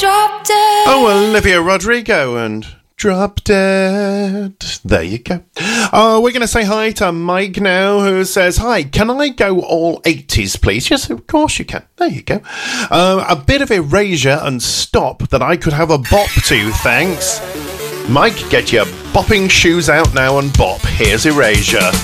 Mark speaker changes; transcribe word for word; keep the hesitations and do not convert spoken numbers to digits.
Speaker 1: Drop Dead.
Speaker 2: Oh, Olivia Rodrigo and Drop Dead. There you go. Uh, we're going to say hi to Mike now, who says, hi, can I go all eighties, please? Yes, of course you can. There you go. Uh, a bit of Erasure and Stop that I could have a bop to, thanks. Mike, get your bopping shoes out now and bop. Here's Erasure.